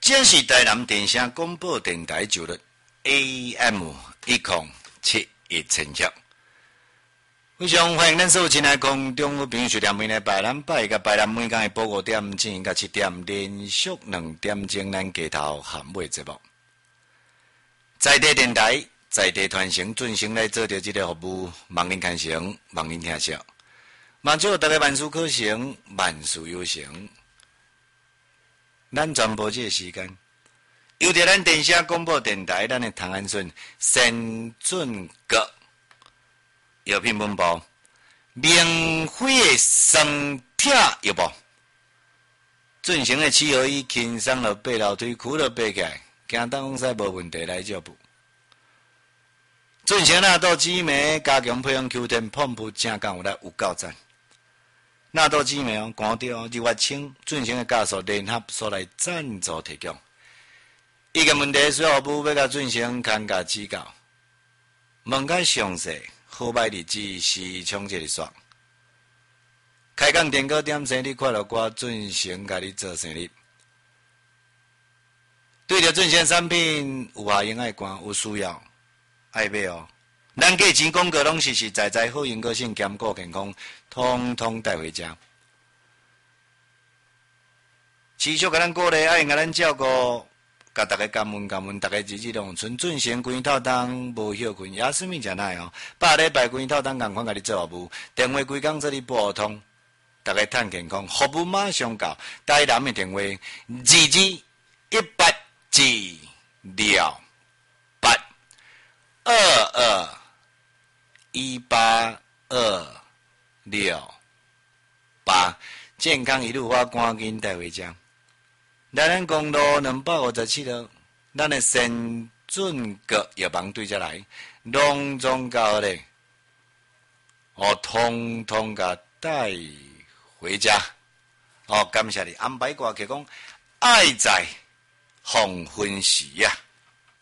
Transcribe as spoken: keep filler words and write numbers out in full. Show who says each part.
Speaker 1: 这是台南电声广播电台九的 A M 一零七一千赫。非常欢迎咱所有亲爱空中的朋友，收听每礼拜咱拜甲拜咱每天的晡五点正到七点，连续两点钟咱街头喊尾节目。在地电台，在地传承，准时来做着这个服务，望您看成，望您听笑。望祝大家万事可成，万事有成。咱全部这个时间，由着咱电声广播电台，咱的唐安顺、先准阁。药品文部，明辉的生铁药部，进行的七合一轻松了爬楼梯，苦了爬起来，行当往西无问题来照补。进行纳豆紫梅加强培养 Q ten pomp 正讲有来有够赞。纳豆紫梅哦，看到哦，日月清进行的加速联合所来赞助提供。伊个问题需要服务要甲进行看价指教，问较详细。号码日子是冲这里刷，开讲电告点生日快乐歌进行甲你做生日。对着进行产品有下用爱关有需要爱买哦。咱价钱广告拢实实在在好用个性兼顾健康，通通带回家。持续甲咱鼓励，爱甲咱照顾。甲大家感恩感恩，大家日日拢存准成规套当无休困，也算命真歹哦。百礼拜规套当共款甲你做服务，电话规工做你拨通，大家趁健康，服务马上到。台南的电话二二一八二六八二二一八二六八，健康一路发，赶紧带回家。来咱公路两百五十七号，咱的先准阁药房对着来，隆重到咧，哦，通通甲带回家。哦，感谢你安排歌曲讲，爱在黄昏时啊。